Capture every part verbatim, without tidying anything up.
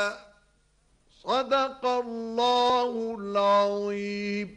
صدق الله العظيم.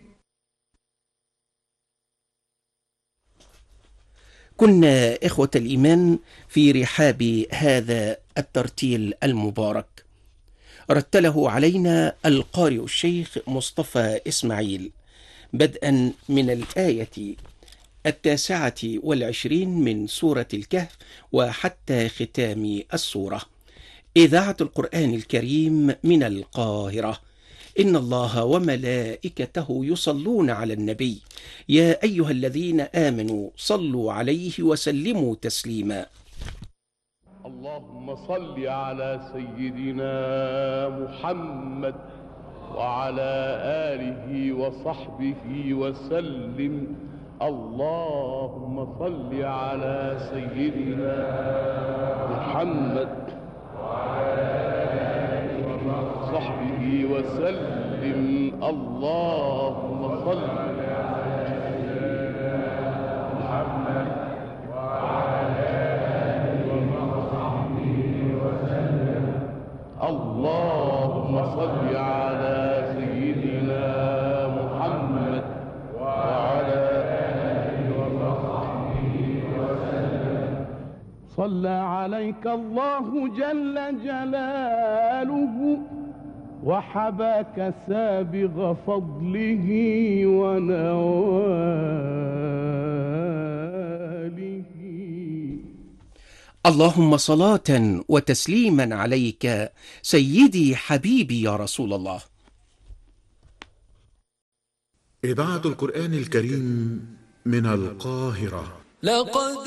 كنا إخوة الإيمان في رحاب هذا الترتيل المبارك، رتله علينا القارئ الشيخ مصطفى إسماعيل بدءا من الآية التاسعة والعشرين من سورة الكهف وحتى ختام السورة. إذاعة القرآن الكريم من القاهرة. إن الله وملائكته يصلون على النبي يا أيها الذين آمنوا صلوا عليه وسلموا تسليما. اللهم صل على سيدنا محمد وعلى آله وصحبه وسلم. اللهم صل على سيدنا محمد وعلى آله وصحبه وسلم. اللهم صل على سيدنا محمد وعلى آله وصحبه وسلم. اللهم صل على سيدنا محمد وعلى آله وصحبه وسلم. صلى عليك الله جل جلاله وحباك سابغ فضله ونواله. اللهم صلاة وتسليما عليك سيدي حبيبي يا رسول الله. إذاعة القرآن الكريم من القاهرة. لقد